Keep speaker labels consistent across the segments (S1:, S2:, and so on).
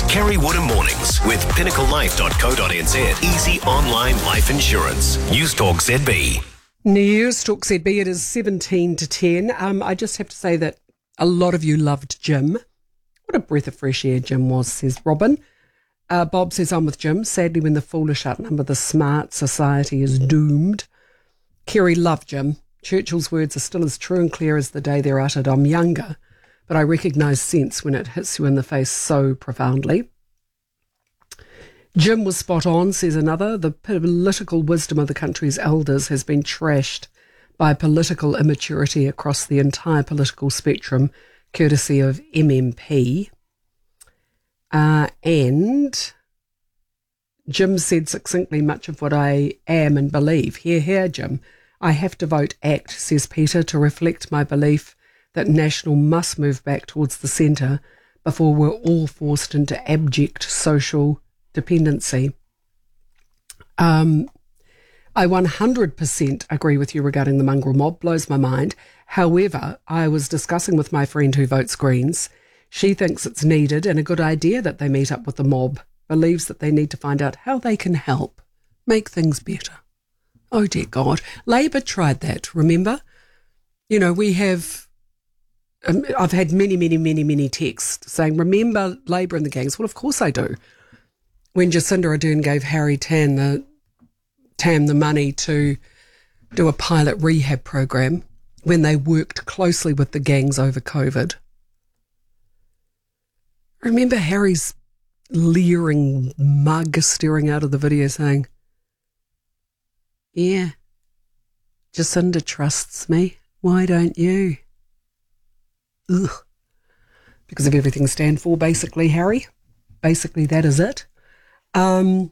S1: Kerry Woodham Mornings with pinnaclelife.co.nz. Easy online life insurance. News Talk ZB.
S2: News Talk ZB, it is 17 to 10. I just have to say that a lot of you loved Jim. What a breath of fresh air Jim was, says Robin. Bob says, I'm with Jim. Sadly, when the foolish outnumber the smart, society is doomed. Kerry loved Jim. Churchill's words are still as true and clear as the day they're uttered. I'm younger, but I recognise sense when it hits you in the face so profoundly. Jim was spot on, says another. The political wisdom of the country's elders has been trashed by political immaturity across the entire political spectrum, courtesy of MMP. And Jim said succinctly much of what I am and believe. Hear, Jim. I have to vote ACT, says Peter, to reflect my belief that National must move back towards the centre before we're all forced into abject social dependency. I 100% agree with you regarding the mongrel mob. Blows my mind. However, I was discussing with my friend who votes Greens. She thinks it's needed and a good idea that they meet up with the mob, believes that they need to find out how they can help make things better. Oh, dear God. Labor tried that, remember? You know, we have... I've had many texts saying, remember Labor and the gangs? Well, of course I do. When Jacinda Ardern gave Harry Tam the money to do a pilot rehab program, when they worked closely with the gangs over COVID. Remember Harry's leering mug staring out of the video saying, yeah, Jacinda trusts me. Why don't you? Ugh. Because of everything stand for, basically, Harry. Basically, that is it. Now,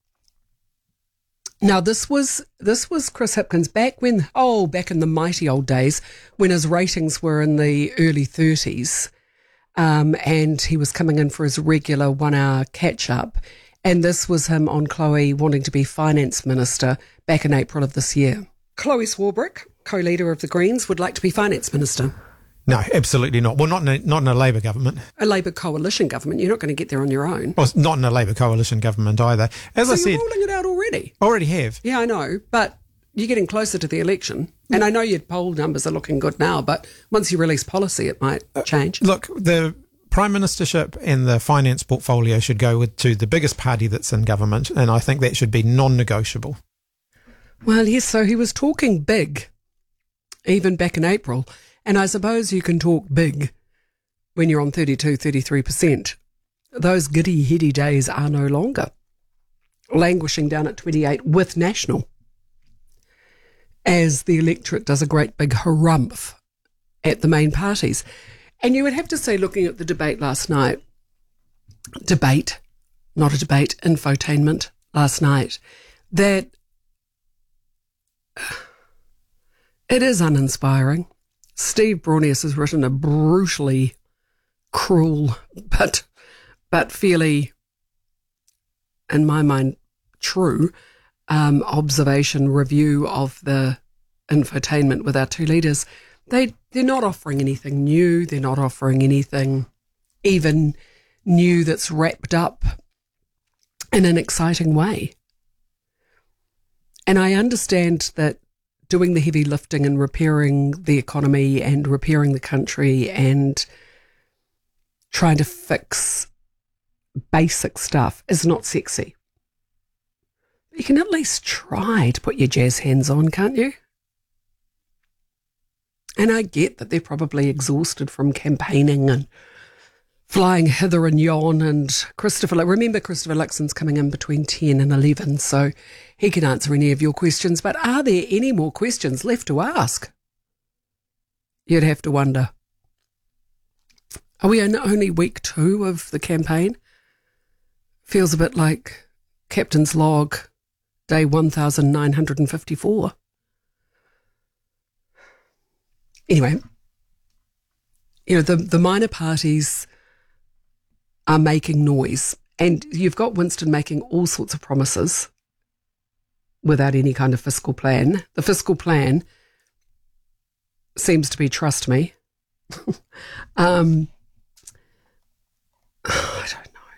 S2: this was Chris Hipkins back in the mighty old days when his ratings were in the early 30s, and he was coming in for his regular 1 hour catch up. And this was him on Chloe wanting to be finance minister back in April of this year. Chloe Swarbrick, co-leader of the Greens, would like to be finance minister.
S3: No, absolutely not. Well, not in a Labour government.
S2: A Labour coalition government. You're not going to get there on your own.
S3: Well, not in a Labour coalition government either. As I said,
S2: you're rolling it out already.
S3: Already have.
S2: Yeah, I know, but you're getting closer to the election. And I know your poll numbers are looking good now, but once you release policy, it might change.
S3: Look, the Prime Ministership and the finance portfolio should go to the biggest party that's in government, and I think that should be non-negotiable.
S2: Well, yes, so he was talking big, even back in April, and I suppose you can talk big when you're on 32, 33%. Those giddy, heady days are no longer, languishing down at 28 with National, as the electorate does a great big harumph at the main parties. And you would have to say, looking at the debate last night, infotainment last night, that it is uninspiring. Steve Braunias has written a brutally cruel but fairly, in my mind, true observation review of the infotainment with our two leaders. They're not offering anything new. They're not offering anything even new that's wrapped up in an exciting way. And I understand that doing the heavy lifting and repairing the economy and repairing the country and trying to fix basic stuff is not sexy. You can at least try to put your jazz hands on, can't you? And I get that they're probably exhausted from campaigning and flying hither and yon. And remember Christopher Luxon's coming in between 10 and 11, so he can answer any of your questions. But are there any more questions left to ask? You'd have to wonder. Are we in only week 2 of the campaign? Feels a bit like Captain's Log, day 1954. Anyway, you know, the minor parties are making noise, and you've got Winston making all sorts of promises without any kind of fiscal plan. The fiscal plan seems to be trust me.